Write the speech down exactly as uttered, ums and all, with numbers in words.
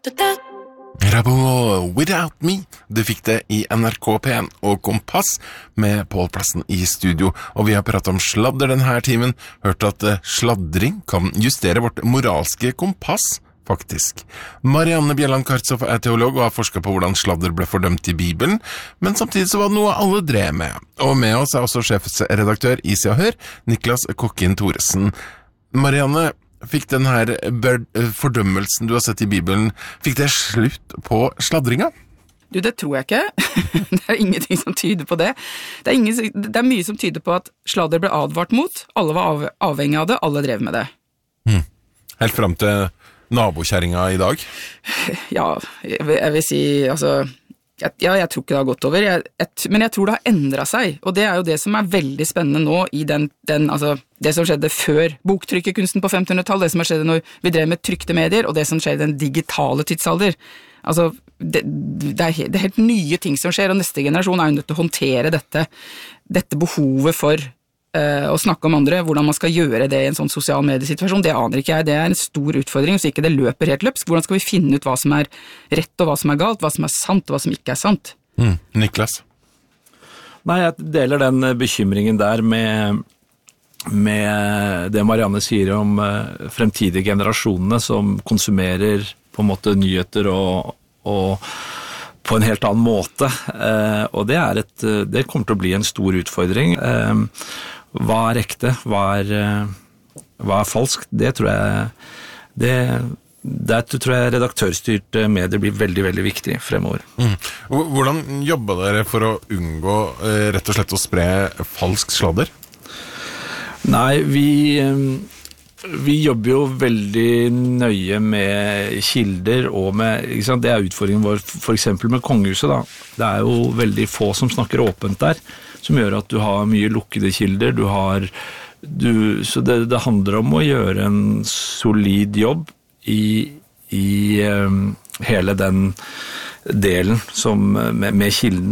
Rabo Without Me, du fikk det i N R K P en og Kompass med Pål Plassen i studio, og vi har pratet om sladder denne timen, hørt at sladring kan justere vårt moralske kompass, faktisk. Marianne Bjelland Kartsov er teolog og har forsket på hvordan sladder ble fordømt i Bibelen, men samtidig så var det noe alle drev med. Og med oss er også sjefsredaktør i Se og Hør, Niklas Kokkin Thoresen. Marianne, fikk den her fordømmelsen du har sett i Bibelen, fikk det slutt på sladringa? Du, det tror jeg ikke. Det er ingenting som tyder på det. Det er, ingen, det er mye som tyder på at sladder ble advart mot. Alle var av, avhengig av det, alle drev med det. Hmm. Helt frem til nabokjæringa i dag? Ja, jeg vil, jeg vil si, altså, jeg, ja, jeg tror ikke det har gått over, jeg, jeg, men jeg tror det har endret seg, og det er jo det som er veldig spennende nå i den, den altså, det som skjedde før boktrykkerkunsten på femtenhundretallet, det som har skjedd når vi drev med trykte medier, og det som skjer i den digitale tidsalder. Altså, det, det, er, det er helt nye ting som skjer, og neste generasjon er jo nødt til å håndtere dette, dette behovet for å snakke om andre, hvordan man skal gjøre det i en sånn sosial mediesituasjon, det aner ikke jeg, det er en stor utfordring, så ikke det løper helt løpsk. Hvordan skal vi finne ut hva som er rett og hva som er galt, hva som er sant og hva som ikke er sant? Mm. Niklas? Nei, jeg deler den bekymringen der med, med det Marianne sier om fremtidige generasjonene som konsumerer på en måte nyheter og, og på en helt annen måte, og det, er et, det kommer til å bli en stor utfordring. Hva er ekte, hva er, hva er falskt, det tror jeg, det, det tror jeg redaktørstyrte medier blir veldig, veldig viktig fremover. Mm. Hvordan jobber dere for å unngå rett og slett å spre falsk sladder? Nei, vi... Vi jobber jo veldig nøye med kilder og med, ikke sant, det er utfordringen vår for eksempel med kongehuset da. Det er jo veldig få som snakker åpent der, som gjør at du har mye lukkede kilder, du har, du, så det, det handler om å gjøre en solid jobb i, i um, hele den delen som, med, med kildene.